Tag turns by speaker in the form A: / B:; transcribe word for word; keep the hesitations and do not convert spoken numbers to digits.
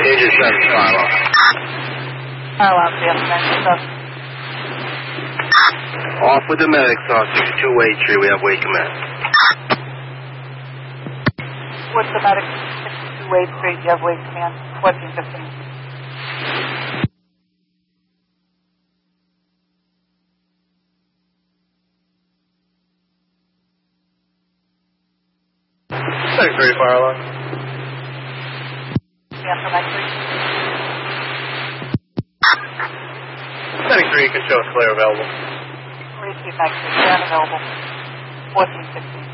A: Danger seven, fire alarm.
B: Fire alarm, C F nine seven.
A: Off with the medics on sixty-two Wade Tree. We have Wade command.
B: What's the medic? sixty-two Wade Street. You have Wade command. fourteen fifteen.
A: seventy-three, fire alarm.
B: Yeah, for nine three.
A: seventy-three, you can show us clear available.
B: Repeat nine three. Stand available. fourteen fifteen.